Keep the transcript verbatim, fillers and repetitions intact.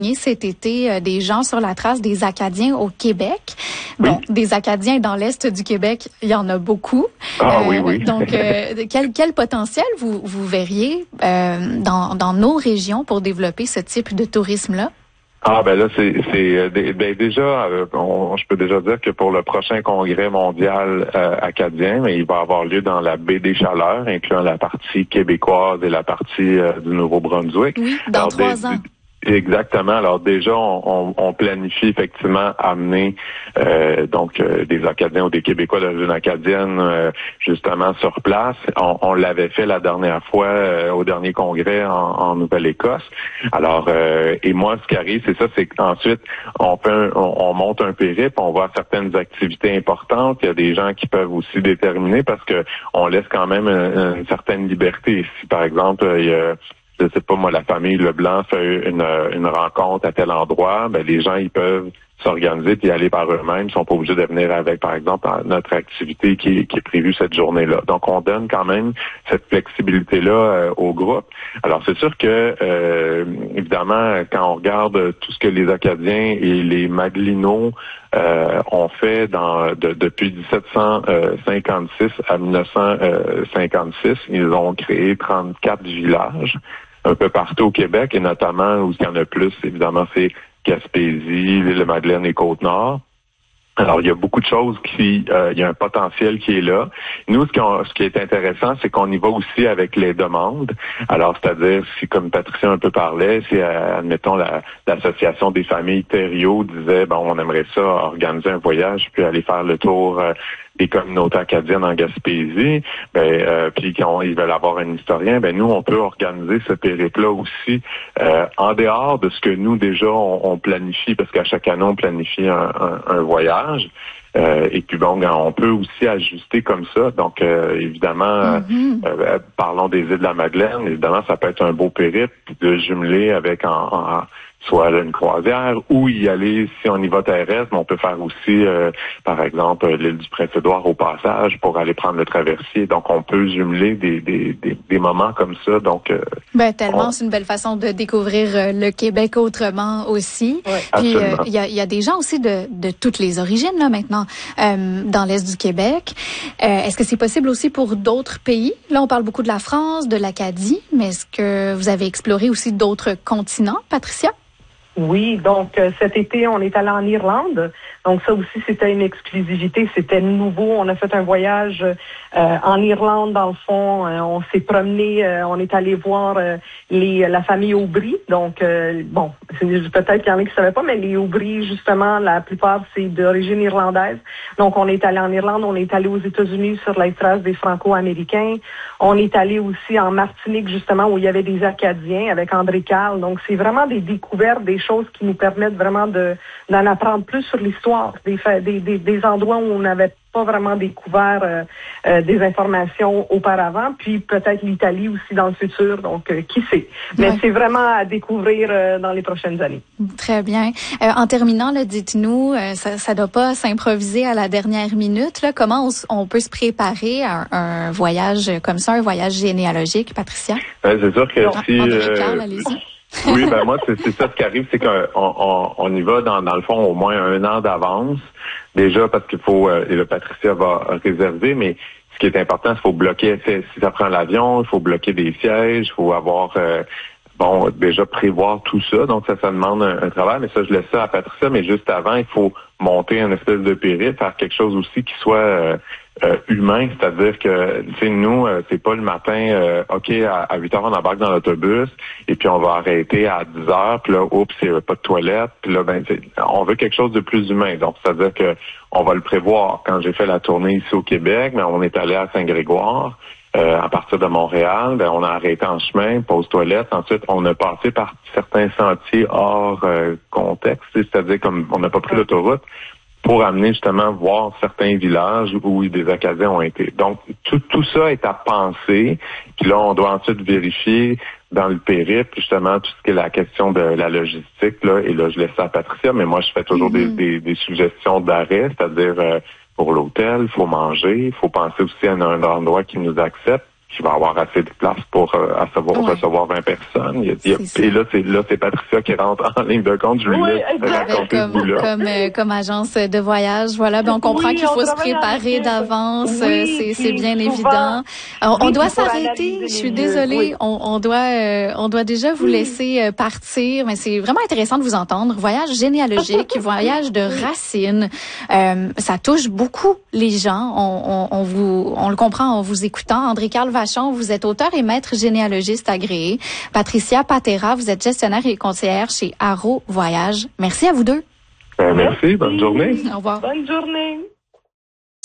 cet été euh, des gens sur la trace des Acadiens au Québec. Bon, oui. Des Acadiens dans l'Est du Québec, il y en a beaucoup. Ah euh, oui, oui. Donc, euh, quel, quel potentiel vous, vous verriez euh, dans, dans nos régions pour développer ce type de tourisme-là? Ah ben là c'est c'est ben déjà euh, on, je peux déjà dire que pour le prochain congrès mondial euh, acadien, il va avoir lieu dans la baie des Chaleurs, incluant la partie québécoise et la partie euh, du Nouveau-Brunswick. Oui, dans Alors, trois des, ans. Exactement. Alors déjà, on, on, on planifie effectivement amener euh, donc euh, des Acadiens ou des Québécois d'origine acadienne euh, justement sur place. On, on l'avait fait la dernière fois euh, au dernier congrès en, en Nouvelle-Écosse. Alors euh, et moi, ce qui arrive, c'est ça, c'est qu'ensuite on fait un, on, on monte un périple, on voit certaines activités importantes. Il y a des gens qui peuvent aussi déterminer parce que on laisse quand même une, une certaine liberté. Si par exemple il y a je sais pas moi, la famille Leblanc fait une, une rencontre à tel endroit, ben les gens ils peuvent s'organiser puis aller par eux-mêmes, ils sont pas obligés de venir avec, par exemple, notre activité qui est, qui est prévue cette journée-là. Donc on donne quand même cette flexibilité-là euh, au groupe. Alors c'est sûr que euh, évidemment, quand on regarde tout ce que les Acadiens et les Maglinots euh, ont fait dans de, depuis dix-sept cent cinquante-six à mille neuf cent cinquante-six, ils ont créé trente-quatre villages un peu partout au Québec, et notamment où il y en a plus, évidemment, c'est Gaspésie, l'Île-de-Madeleine et Côte-Nord. Alors, il y a beaucoup de choses qui, euh, il y a un potentiel qui est là. Nous, ce qui, on, ce qui est intéressant, c'est qu'on y va aussi avec les demandes. Alors, c'est-à-dire, si, comme Patricia un peu parlait, si, euh, admettons, la, l'association des familles Thériault disait, bon, on aimerait ça organiser un voyage, puis aller faire le tour euh, des communautés acadiennes en Gaspésie, ben, euh, puis qu'ils veulent avoir un historien, ben nous, on peut organiser ce périple-là aussi euh, en dehors de ce que nous, déjà, on, on planifie, parce qu'à chaque année, on planifie un, un, un voyage. Euh, et puis bon, on peut aussi ajuster comme ça. Donc, euh, évidemment, mm-hmm. euh, parlons des îles de la Madeleine. Évidemment, ça peut être un beau périple de jumeler avec en, en soit une croisière ou y aller, si on y va terrestre, mais on peut faire aussi, euh, par exemple, l'île du Prince-Édouard au passage pour aller prendre le traversier. Donc, on peut jumeler des, des, des, des moments comme ça. Donc, euh, ben tellement, on... c'est une belle façon de découvrir euh, le Québec autrement aussi. Oui, puis, il euh, y, a, y a des gens aussi de, de toutes les origines là maintenant euh, dans l'Est du Québec. Euh, est-ce que c'est possible aussi pour d'autres pays? Là, on parle beaucoup de la France, de l'Acadie, mais est-ce que vous avez exploré aussi d'autres continents, Patricia? Oui, donc euh, cet été, on est allé en Irlande. Donc ça aussi, c'était une exclusivité, c'était nouveau. On a fait un voyage euh, en Irlande, dans le fond. Euh, on s'est promené, euh, on est allé voir euh, les la famille Aubry. Donc, euh, bon, peut-être qu'il y en a qui ne savaient pas, mais les Aubry, justement, la plupart, c'est d'origine irlandaise. Donc, on est allé en Irlande, on est allé aux États-Unis sur les traces des Franco-Américains. On est allé aussi en Martinique, justement, où il y avait des Acadiens avec André Carle. Donc, c'est vraiment des découvertes, des choses qui nous permettent vraiment de d'en apprendre plus sur l'histoire, des, des, des, des endroits où on n'avait pas vraiment découvert euh, euh, des informations auparavant, puis peut-être l'Italie aussi dans le futur, donc euh, qui sait. Mais ouais. C'est vraiment à découvrir euh, dans les prochaines années. Très bien. Euh, en terminant, là, dites-nous, euh, ça ne doit pas s'improviser à la dernière minute. Là. Comment on, on peut se préparer à un, un voyage comme ça, un voyage généalogique, Patricia? Ouais, c'est sûr que non, si... André Carle, euh... allez-y. Oui, ben moi, c'est, c'est ça ce qui arrive, c'est qu'on on, on y va dans, dans le fond au moins un an d'avance. Déjà parce qu'il faut, euh, et le Patricia va réserver, mais ce qui est important, c'est qu'il faut bloquer, si ça prend l'avion, il faut bloquer des sièges, il faut avoir, euh, bon, déjà prévoir tout ça. Donc ça, ça demande un, un travail, mais ça, je laisse ça à Patricia, mais juste avant, il faut monter une espèce de périple, faire quelque chose aussi qui soit euh, euh, humain, c'est-à-dire que, tu sais, nous, euh, c'est pas le matin, euh, OK, à, à huit heures, on embarque dans l'autobus, et puis on va arrêter à dix heures, puis là, oups, il n'y a pas de toilette, puis là, ben, on veut quelque chose de plus humain. Donc, c'est-à-dire que on va le prévoir. Quand j'ai fait la tournée ici au Québec, ben, on est allé à Saint-Grégoire, Euh, à partir de Montréal, ben, on a arrêté en chemin, pause toilette. Ensuite, on a passé par certains sentiers hors euh, contexte, c'est-à-dire comme on n'a pas pris l'autoroute pour amener justement voir certains villages où des Acadiens ont été. Donc, tout, tout ça est à penser. Puis là, on doit ensuite vérifier dans le périple, justement, tout ce qui est la question de la logistique. Là, et là, je laisse ça à Patricia, mais moi, je fais toujours mm-hmm. des, des, des suggestions d'arrêt, c'est-à-dire... Euh, pour l'hôtel, il faut manger, il faut penser aussi à un endroit qui nous accepte. qu'il va avoir assez de place pour euh, à savoir, ouais. recevoir vingt personnes. Il y a, il y a, c'est et là, c'est là, c'est Patricia qui rentre en ligne de compte. Je lui oui, laisse raconter ce comme, bout-là. comme, euh, comme agence de voyage. Voilà, ben, on comprend oui, qu'il faut on se préparer d'avance. Oui, c'est, c'est bien souvent, évident. Alors, oui, on doit pour s'arrêter. Je suis désolée. Oui. On, on doit, euh, on doit déjà vous laisser euh, partir. Mais c'est vraiment intéressant de vous entendre. Voyage généalogique, voyage de racines. Euh, ça touche beaucoup les gens. On, on, on vous, on le comprend en vous écoutant. André-Carl Vachon, vous êtes auteur et maître généalogiste agréé. Patricia Patera, vous êtes gestionnaire et conseillère chez Arro Voyage. Merci à vous deux. Ben, merci, bonne journée. Au revoir. Bonne journée.